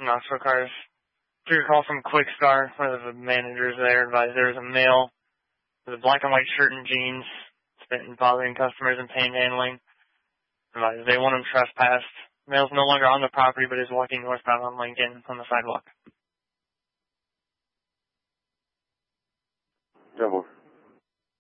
Knoxville cars. Took a call from Quickstar, one of the managers there, advised there was a male with a black and white shirt and jeans, spent bothering customers and panhandling. Advised they want him trespassed. Male's no longer on the property, but is walking northbound on Lincoln on the sidewalk. Double.